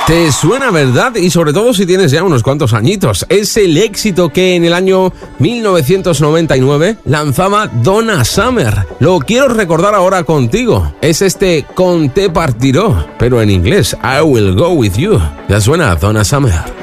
Te suena, ¿verdad? Y sobre todo si tienes ya unos cuantos añitos. Es el éxito que en el año 1999 lanzaba Donna Summer. Lo quiero recordar ahora contigo. Es este Con te partiró, pero en inglés, I Will Go With You. Ya suena Donna Summer.